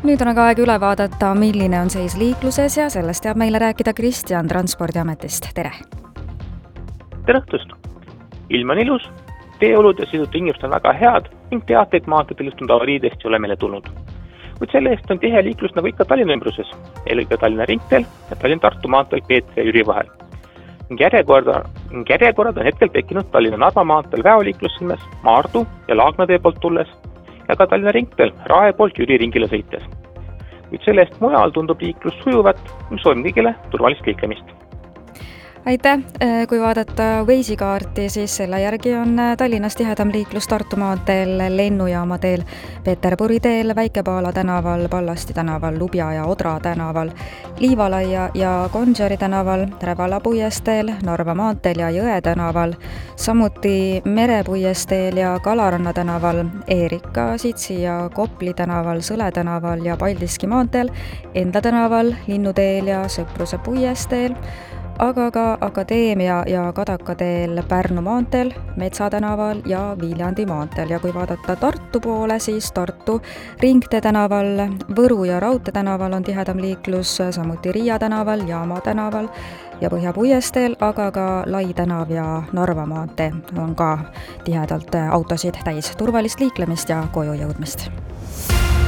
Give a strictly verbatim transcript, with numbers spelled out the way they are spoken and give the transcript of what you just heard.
Nüüd on aga aeg üle vaadata, milline on seis liikluses ja sellest teab meile rääkida Kristjan Transpordiametist. Tere! Tere õhtust! Ilm on ilus, teeolud ja sõidutingimused on väga head ning teateid maanteedel juhtunud avariidest ei ole meile tulnud. Kuid selle eest on tihe liiklus nagu ikka Tallinna ümbruses, eelkõige Tallinna ringteel ja Tallinna-Tartu maanteel Peetri ja Jüri vahel. Ning järjekorda, ning järjekorrad on hetkel tekkinud Tallinna-Narva maanteel Väoliiklussõlmes, Maardu ja Laagnatee poolt tulles ja ka Tallinna ringteel Rae poolt Jüri ringile sõites. Kuid selle eest mujal tundub liiklus sujuvat, mis soovib kõigile turvalist liiklemist. Aitäh! Kui vaadata Waze'i kaarti, siis selle järgi on Tallinnas tihedam liiklus Tartu maanteel, Lennujaama teel, Peterburi teel, Väike-Paala tänaval, Pallasti tänaval, Lubja ja Odra tänaval, Liivalaia ja Gonsiori tänaval, Rävala puiesteel, Narva maanteel ja Jõe tänaval, samuti Mere puiesteel ja Kalaranna tänaval, Eerika, Sitsi ja Kopli tänaval, Sõle tänaval ja Paldiski maanteel, Endla tänaval, Linnuteel ja Sõpruse puiesteel, aga ka Akadeemia ja Kadaka teel Pärnu maanteel, Metsa tänaval ja Viljandi maanteel. Ja kui vaadata Tartu poole, siis Tartu Ringtee tänaval, Võru ja Raudtee tänaval on tihedam liiklus, samuti Riia tänaval, Jaama tänaval ja Põhja puiesteel, aga ka Lai tänav ja Narva maantee on ka tihedalt autosid täis. Turvalist liiklemist ja koju jõudmist!